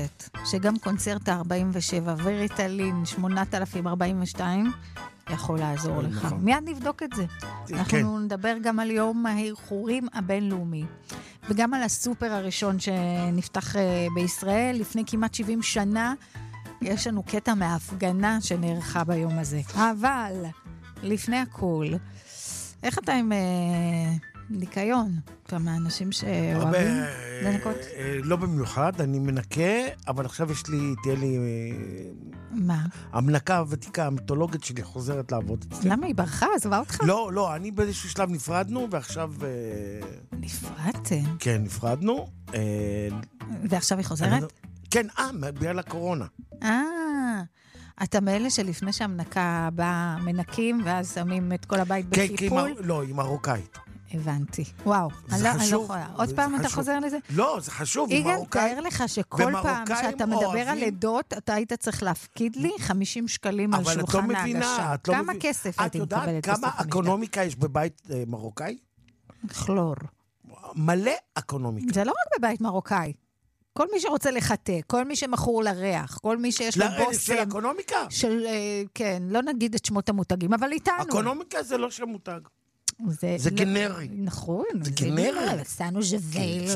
חושבת שגם קונצרט ה-47 וריטלין 8042 יכול לעזור לך. מיד נבדוק את זה. אנחנו נדבר גם על יום האיחורים הבינלאומי, וגם על הסופר הראשון שנפתח בישראל לפני כמעט 70 שנה. יש לנו קטע מההפגנה שנערכה ביום הזה. אבל לפני הכל, איך אתה עם ניקיון? אתה מהאנשים שאוהבים לנקות? לא במיוחד, אני מנקה, אבל עכשיו תהיה לי... מה? המנקה הוותיקה, המיתולוגית שלי חוזרת לעבוד אצלי. למה היא ברחה? עזבה אותך? לא, אני באיזשהו שלב נפרדנו, ועכשיו... נפרדתם? כן, נפרדנו. ועכשיו היא חוזרת? כן, בגלל הקורונה. אתה מאלה שלפני שהמנקה באה מנקים, ואז שמים את כל הבית בחיפול? כן, היא מרוקאית. הבנתי. וואו, אני לא יכולה. עוד פעם אתה חוזר לזה? לא, זה חשוב, היא מרוקאית. יגאל, תאר לך שכל פעם שאתה מדבר על עדות, אתה היית צריך להפקיד לי 50 שקלים על שולחן ההגשה. כמה כסף הייתי מקבלת? את יודעת כמה אקונומיקה יש בבית מרוקאי? כלור. מלא אקונומיקה. זה לא רק בבית מרוקאי. כל מי שרוצה לחטא, כל מי שמכור לריח, כל מי שיש לו בוסם... של אקונומיקה? כן, לא נגיד את שמות המותגים, אבל איתנו. אקונומיקה זה לא שם מותג. זה גנרי. נכון. זה גנרי. עשינו ז'וויל.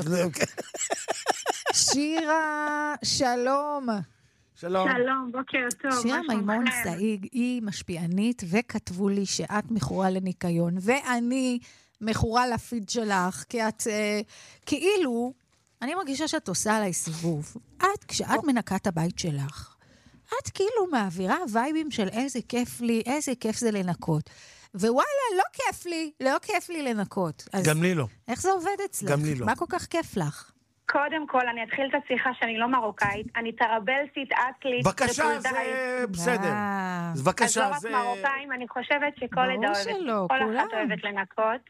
שירה, שלום. שלום, בוקר טוב. שירה מימון סעיג, היא משפיענית, וכתבו לי שאת מכורה לניקיון, ואני מכורה לפיד שלך, כי את כאילו... אני מרגישה שאת עושה עליי סיבוב. כשאת מנקת הבית שלך, את כאילו מעבירה וייבים של איזה כיף לי, איזה כיף זה לנקות. ווואלה, לא כיף לי לנקות. גם לי לא. איך זה עובד אצלך? גם לי לא. מה כל כך כיף לך? קודם כל, אני אתחיל את השיחה שאני לא מרוקאית, אני טרבלסית, אטלית. בבקשה, זה בסדר. בבקשה, זה... אז לא רק מרוקאים, אני חושבת שכל עדה אוהבת, כל אחת אוהבת לנקות,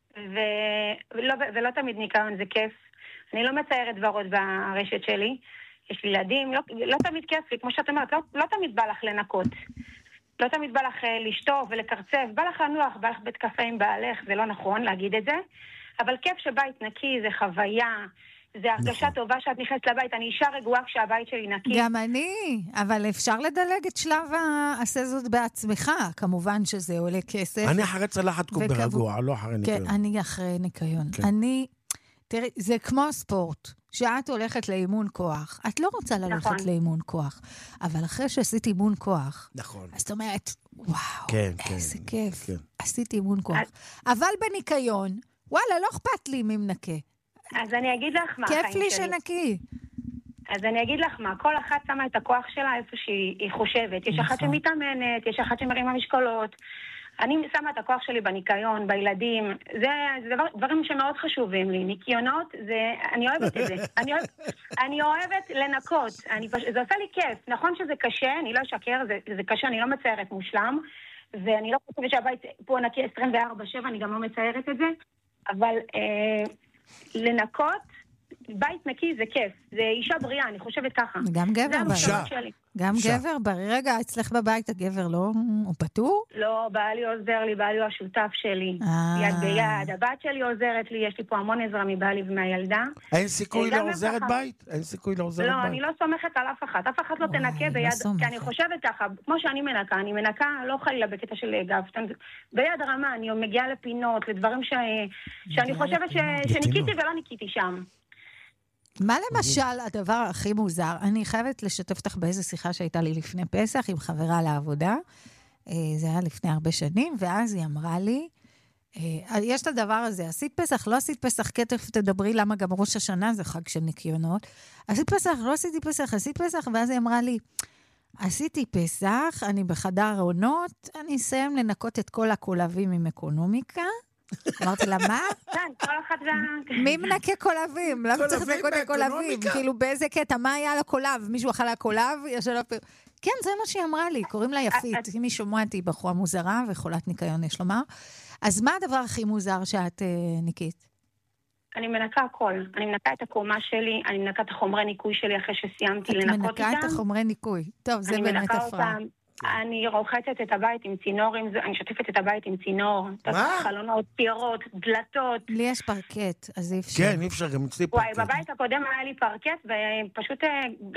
ולא תמיד ניקיון זה כיף. אני לא מציירת ורוד ברשת שלי, יש לי ילדים, לא תמיד כיף לי, כמו שאת אומרת, לא תמיד בא לך לנקות. לא תמיד בא לך לשטוף ולקרצב, בא לך לנוח, בא לך בית קפה עם בעלך, זה לא נכון להגיד את זה, אבל כיף שבית נקי זה חוויה, זה הרגשה טובה שאת נכנסת לבית, אני אישה רגועה כשהבית שלי נקי. גם אני, אבל אפשר לדלג את שלב העשה זאת בעצמך, כמובן שזה עולה כסף. אני אחרי צלחת קוב ברגוע, לא אחרי ניקיון. כן, אני אחרי ניקיון. תראי, זה כמו הספורט, שאת הולכת לאימון כוח. את לא רוצה ללכת לאימון כוח, אבל אחרי שעשית אימון כוח, אז את אומרת, וואו, איזה כיף, עשיתי אימון כוח. אבל בניקיון, וואלה, לא אכפת לי מי מנקה. אז אני אגיד לך מה החיים שלי. כיף לי שנקי. אז אני אגיד לך מה, כל אחת שמה את הכוח שלה איפה שהיא חושבת. יש אחת שמתאמנת, יש אחת שמרימה משקולות. אני שמה את הכוח שלי בניקיון, בילדים, זה דברים שמאוד חשובים לי. ניקיונות, אני אוהבת את זה. אני אוהבת לנקות. זה עושה לי כיף. נכון שזה קשה, אני לא אשקר, זה קשה, אני לא מציירת מושלם, ואני לא חושבת שהבית פה נקי 24/7, אני גם לא מציירת את זה, אבל לנקות, בית נקי זה כיף. זה אישה בריאה, אני חושבת ככה. גם גבר בריא. גם גבר בריא. רגע, אצלך בבית הגבר לא... הוא פטור? לא, בעלי עוזר לי, בעלי הוא השותף שלי. יד ביד. הבת שלי עוזרת לי, יש לי פה המון עזרה מבעלי ומהילדה. אין סיכוי לעוזרת בית? אין סיכוי לעוזרת בית? לא, אני לא סומכת על אף אחת. אף אחת לא תנקה ביד... כי אני חושבת ככה, כמו שאני מנקה, אני מנקה לא חלילה בקטע של גב. ביד רמה, אני מגיעה לפינות, לדברים שאני חושבת שניקיתי ולא ניקיתי שם. מה למשל הדבר הכי מוזר? אני חייבת לשתף אותך באיזו שיחה שהייתה לי לפני פסח עם חברה לעבודה. זה היה לפני הרבה שנים, ואז היא אמרה לי, יש את הדבר הזה, עשית פסח, לא עשית פסח, כתף תדברי למה גם ראש השנה זה חג של ניקיונות. עשית פסח, לא עשיתי פסח, עשית פסח, ואז היא אמרה לי, עשיתי פסח, אני בחדר עונות, אני אסיים לנקות את כל הקולבים עם אקונומיקה, אמרתי לה, מה? כן, כל אחד מי מנקה קולבים? למה צריך לנקות את הקולבים? כאילו באיזה קטע, מה היה על הקולב? מישהו אכל הקולב? כן, זה מה שהיא אמרה לי, קוראים לה יפית. אם היא שומעת, היא בחורה מוזרה וחולת ניקיון, יש לומר. אז מה הדבר הכי מוזר שאת ניקית? אני מנקה הכל. אני מנקה את הקומה שלי, אני מנקה את החומרי ניקוי שלי אחרי שסיימתי לנקות איתם. את מנקה את החומרי ניקוי. טוב, זה באמת הפרעה. אני רוחצת את הבית עם צינורים, אני שותפת את הבית עם צינור, חלונות, פירות, דלתות. לי יש פרקט, אז אי אפשר. כן, אי אפשר, גם אצלי פרקט. וואי, בבית הקודם היה לי פרקט, ופשוט